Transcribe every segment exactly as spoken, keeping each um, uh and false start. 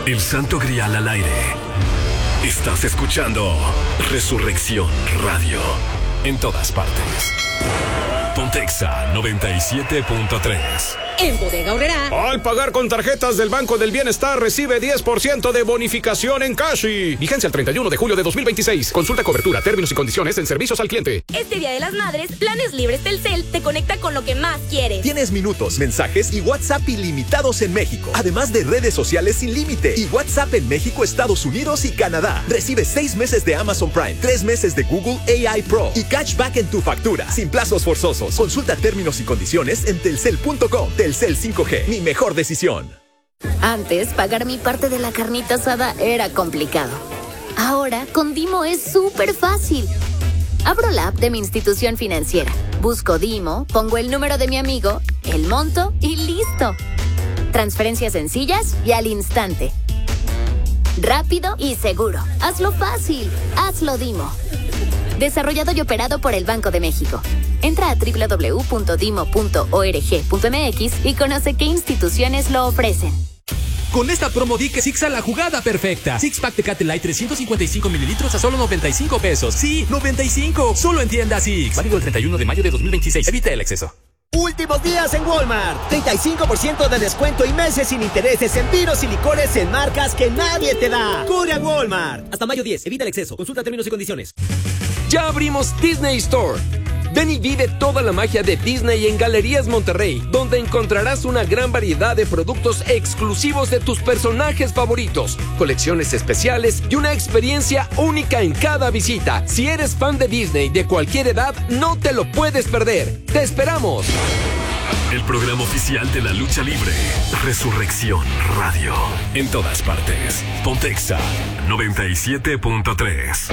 El Santo Grial al aire. Estás escuchando Resurrección Radio. En todas partes. Pontexa noventa y siete punto tres. En Bodega Aurrerá, al pagar con tarjetas del Banco del Bienestar, recibe diez por ciento de bonificación en Cashi. Vigencia el treinta y uno de julio de dos mil veintiséis. Consulta cobertura, términos y condiciones en servicios al cliente. Este Día de las Madres, Planes Libres Telcel te conecta con lo que más quieres. Tienes minutos, mensajes y WhatsApp ilimitados en México. Además de redes sociales sin límite. Y WhatsApp en México, Estados Unidos y Canadá. Recibe seis meses de Amazon Prime, tres meses de Google A I Pro y cashback en tu factura. Sin plazos forzosos. Consulta términos y condiciones en telcel punto com. Telcel cinco G, mi mejor decisión. Antes, pagar mi parte de la carnita asada era complicado. Ahora, con Dimo es súper fácil. Abro la app de mi institución financiera, busco Dimo, pongo el número de mi amigo, el monto y listo. Transferencias sencillas y al instante. Rápido y seguro. Hazlo fácil. Hazlo Dimo. Desarrollado y operado por el Banco de México. Entra a doble u doble u doble u punto dimo punto org punto m x y conoce qué instituciones lo ofrecen. Con esta promo di que Six a la jugada perfecta. Six Pack Tecate Light trescientos cincuenta y cinco mililitros a solo noventa y cinco pesos. Sí, noventa y cinco. Solo en tienda Six. Válido el treinta y uno de mayo de dos mil veintiséis. Evita el exceso. Últimos días en Walmart. treinta y cinco por ciento de descuento y meses sin intereses en vinos y licores en marcas que nadie te da. Corre a Walmart. Hasta mayo diez. Evita el exceso. Consulta términos y condiciones. Ya abrimos Disney Store. Ven y vive toda la magia de Disney en Galerías Monterrey, donde encontrarás una gran variedad de productos exclusivos de tus personajes favoritos, colecciones especiales y una experiencia única en cada visita. Si eres fan de Disney de cualquier edad, no te lo puedes perder. ¡Te esperamos! El programa oficial de la lucha libre. Resurrección Radio. En todas partes. Pontexa noventa y siete punto tres.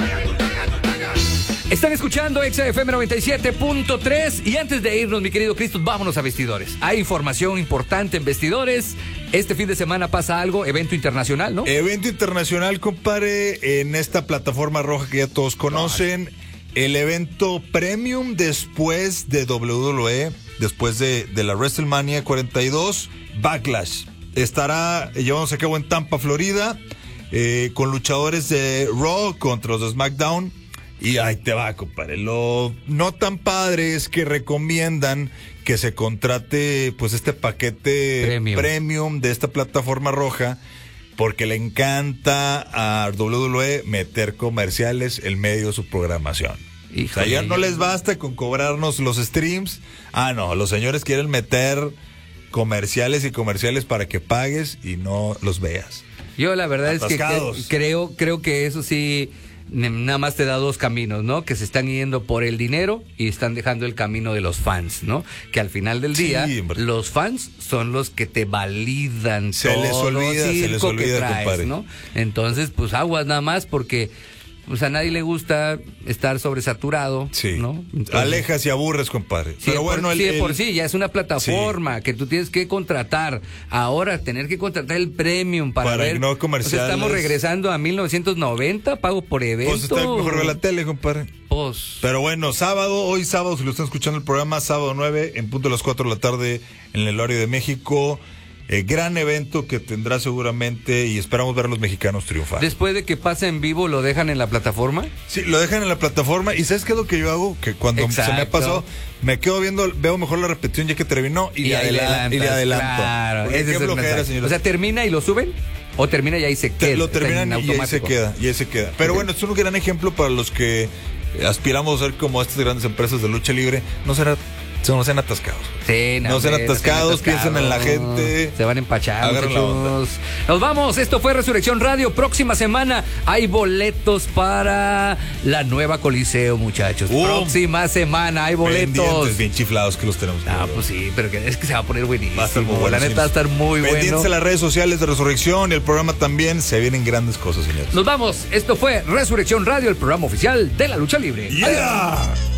Están escuchando Exa F M noventa y siete punto tres y antes de irnos, mi querido Cristo, vámonos a Vestidores. Hay información importante en Vestidores. Este fin de semana pasa algo, evento internacional, ¿no? Evento internacional, compadre, en esta plataforma roja que ya todos conocen. El evento premium después de doble u doble u E, después de, de la WrestleMania cuarenta y dos, Backlash. Estará llevándose a cabo en Tampa, Florida, eh, con luchadores de Raw contra los de SmackDown. Y ahí te va, compadre. Lo no tan padre es que recomiendan que se contrate pues este paquete premium, premium de esta plataforma roja, porque le encanta a doble u doble u E meter comerciales en medio de su programación. Híjole. O sea, ya no les basta con cobrarnos los streams. Ah, no, los señores quieren meter comerciales y comerciales para que pagues y no los veas. Yo la verdad Atascados. es que creo, creo que eso sí... Nada más te da dos caminos, ¿no? Que se están yendo por el dinero y están dejando el camino de los fans, ¿no? Que al final del día, sí, los fans son los que te validan se todo les olvida, se les olvida, que traes, compadre. ¿no? Entonces, pues aguas nada más porque... Pues a nadie le gusta estar sobresaturado, sí. ¿no? Entonces, alejas y aburres, compadre. Sí, Pero bueno, por, el, sí, el... por sí, ya es una plataforma sí. que tú tienes que contratar. Ahora, tener que contratar el premium para, para ver... no comerciales. O sea, estamos regresando a mil novecientos noventa, pago por evento. Pues está mejor ver la tele, compadre. Pues... Pero bueno, sábado, hoy sábado, si lo están escuchando el programa, sábado nueve, en punto de las cuatro de la tarde, en el horario de México. Eh, gran evento que tendrá seguramente y esperamos ver a los mexicanos triunfar. Después de que pase en vivo, ¿lo dejan en la plataforma? Sí, lo dejan en la plataforma. ¿Y sabes qué es lo que yo hago? Que cuando Exacto. se me pasó, me quedo viendo, veo mejor la repetición ya que terminó y, y le adelanto. Y le adelanto. Claro, ese es el era, señores. O sea, ¿termina y lo suben? ¿O termina y ahí se queda? Lo terminan y ahí se queda, y ahí se queda. Pero okay. bueno, es un gran ejemplo para los que aspiramos a ser como estas grandes empresas de lucha libre. No será... No sean atascados. Sí, no, no sean atascados, no sean piensen en la gente. Se van a empachar. Nos vamos, esto fue Resurrección Radio. Próxima semana hay boletos para la nueva Coliseo, muchachos. Uh, Próxima semana hay boletos. Bien chiflados que los tenemos. Ah, pues sí, pero que es que se va a poner buenísimo. Va a estar muy bueno, la neta va a estar muy bueno. Pendientes en las redes sociales de Resurrección y el programa también. Se vienen grandes cosas, señores. Nos vamos, esto fue Resurrección Radio, el programa oficial de la lucha libre. Yeah.